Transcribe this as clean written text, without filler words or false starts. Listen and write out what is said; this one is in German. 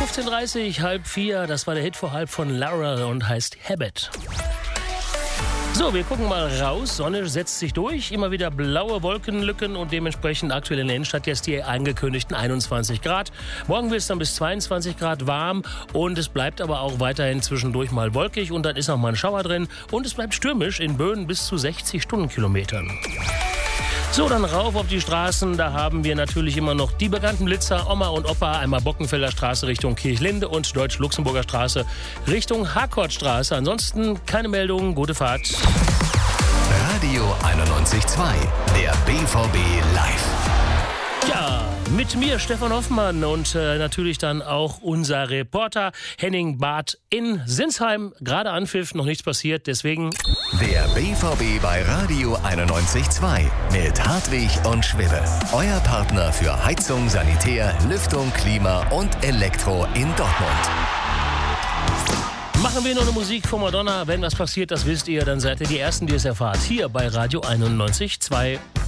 15:30, 3:30, das war der Hit vor halb von Laura und heißt Habit. So, wir gucken mal raus. Sonne setzt sich durch, immer wieder blaue Wolkenlücken und dementsprechend aktuell in der Innenstadt jetzt die angekündigten 21 Grad. Morgen wird es dann bis 22 Grad warm und es bleibt aber auch weiterhin zwischendurch mal wolkig und dann ist auch mal ein Schauer drin und es bleibt stürmisch in Böen bis zu 60 Stundenkilometern. So, dann rauf auf die Straßen. Da haben wir natürlich immer noch die bekannten Blitzer, Oma und Opa, einmal Bockenfelder Straße Richtung Kirchlinde und Deutsch-Luxemburger Straße Richtung Harkortstraße. Ansonsten keine Meldungen, gute Fahrt. Radio 91.2, der BVB live. Ja, mit mir Stefan Hoffmann und natürlich dann auch unser Reporter Henning Barth in Sinsheim. Gerade Anpfiff, noch nichts passiert, deswegen... Der BVB bei Radio 91.2 mit Hartwig und Schwibbe. Euer Partner für Heizung, Sanitär, Lüftung, Klima und Elektro in Dortmund. Machen wir nur eine Musik von Madonna. Wenn was passiert, das wisst ihr, dann seid ihr die Ersten, die es erfahrt. Hier bei Radio 91.2.